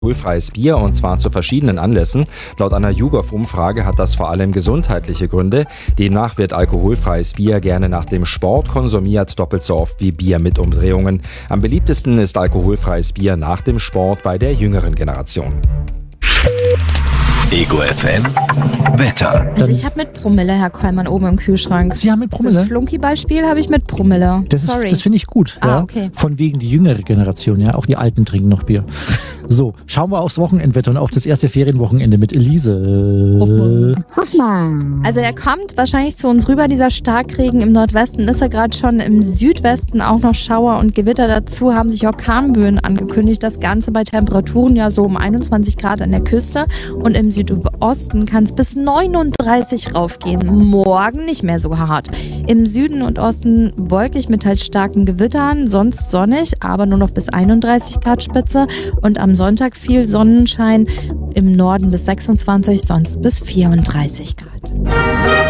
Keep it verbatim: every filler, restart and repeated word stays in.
alkoholfreies Bier, und zwar zu verschiedenen Anlässen. Laut einer YouGov-Umfrage hat das vor allem gesundheitliche Gründe. Demnach wird alkoholfreies Bier gerne nach dem Sport konsumiert, doppelt so oft wie Bier mit Umdrehungen. Am beliebtesten ist alkoholfreies Bier nach dem Sport bei der jüngeren Generation. Ego F M Wetter. Also ich habe mit Promille, Herr Kollmann, oben im Kühlschrank. Sie haben mit Promille? Das Flunky-Beispiel habe ich mit Promille. Das, ist, Sorry. das finde ich gut. Ah, ja. okay. Von wegen die jüngere Generation, ja. Auch die Alten trinken noch Bier. So, schauen wir aufs Wochenendwetter und auf das erste Ferienwochenende mit Elise. Hoffmann. Hoffmann. Also er kommt wahrscheinlich zu uns rüber, dieser Starkregen. Im Nordwesten ist er gerade schon, im Südwesten auch noch Schauer und Gewitter. Dazu haben sich Orkanböen angekündigt. Das Ganze bei Temperaturen ja so um einundzwanzig Grad an der Küste. Und im Südosten kann es bis neununddreißig raufgehen. Morgen nicht mehr so hart. Im Süden und Osten wolkig mit teils starken Gewittern, sonst sonnig, aber nur noch bis einunddreißig Grad Spitze. Und am Sonntag viel Sonnenschein, im Norden bis sechsundzwanzig, sonst bis vierunddreißig Grad.